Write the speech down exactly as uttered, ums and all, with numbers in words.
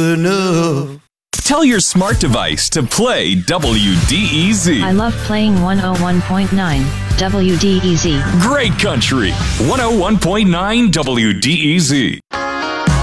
enough. Tell your smart device to play W D E Z. I love playing one oh one point nine W D E Z. Great country. one oh one point nine W D E Z.